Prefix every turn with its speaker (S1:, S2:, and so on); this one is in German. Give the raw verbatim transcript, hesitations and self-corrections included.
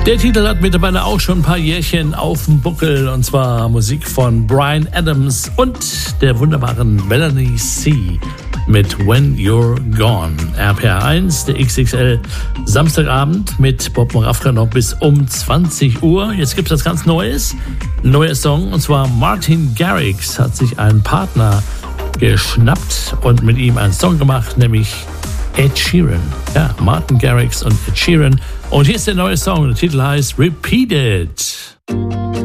S1: Der Titel hat mittlerweile auch schon ein paar Jährchen auf dem Buckel, und zwar Musik von Bryan Adams und der wunderbaren Melanie C. mit When You're Gone. R P R eins, der X X L Samstagabend mit Bob Moravka noch bis um zwanzig Uhr. Jetzt gibt's was ganz Neues, ein neuer Song, und zwar Martin Garrix hat sich einen Partner geschnappt und mit ihm einen Song gemacht, nämlich Ed Sheeran. Ja, Martin Garrix und Ed Sheeran. Und hier ist der neue Song. Der Titel heißt Repeat It.